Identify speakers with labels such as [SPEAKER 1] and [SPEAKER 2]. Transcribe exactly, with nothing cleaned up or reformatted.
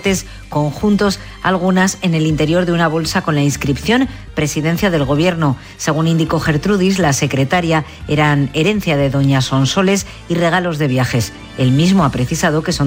[SPEAKER 1] paquetes conjuntos, algunas en el interior de una bolsa con la inscripción Presidencia del Gobierno. Según indicó Gertrudis, la secretaria, eran herencia de doña Sonsoles y regalos de viajes. Él mismo ha precisado que son